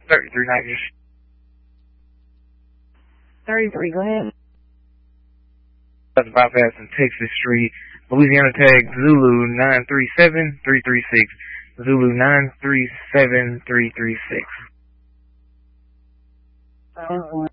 3390. 33, go ahead. That's bypassing Texas Street. Louisiana tag Zulu 937336. Zulu 937336.